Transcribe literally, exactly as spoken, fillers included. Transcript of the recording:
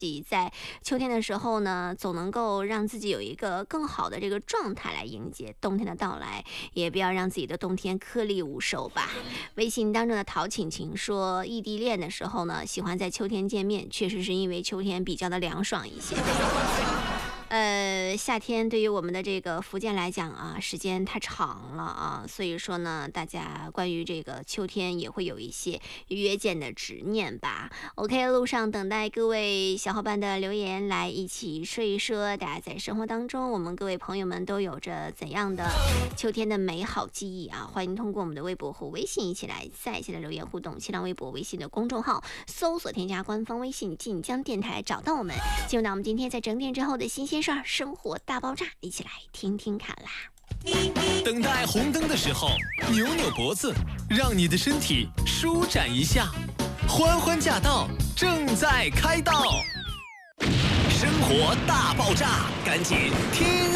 在秋天的时候呢，总能够让自己有一个更好的这个状态来迎接冬天的到来，也不要让自己的冬天颗粒无收吧。微信当中的陶晴晴说，异地恋的时候呢，喜欢在秋天见面，确实是因为秋天比较的凉爽一些。呃，夏天对于我们的这个福建来讲啊，时间太长了啊，所以说呢，大家关于这个秋天也会有一些约见的执念吧。OK， 路上等待各位小伙伴的留言，来一起说一说，大家在生活当中，我们各位朋友们都有着怎样的秋天的美好记忆啊？欢迎通过我们的微博和微信一起来在线的留言互动，新浪微博、微信的公众号搜索添加官方微信晋江电台，找到我们。进入到我们今天在整点之后的新鲜事儿，生活大爆炸，一起来听听看啦。 等待红灯的时候，扭扭脖子，让你的身体舒展一下。欢欢驾到，正在开道。生活大爆炸，赶紧听。